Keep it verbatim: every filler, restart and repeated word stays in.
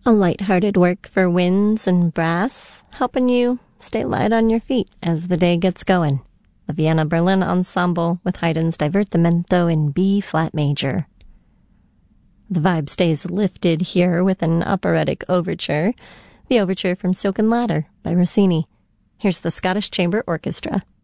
A light-hearted work for winds and brass, helping you stay light on your feet as the day gets going. The Vienna Berlin Ensemble with Haydn's Divertimento in B-flat major. The vibe stays lifted here with an operatic overture, the overture from Silken Ladder by Rossini. Here's the Scottish Chamber Orchestra.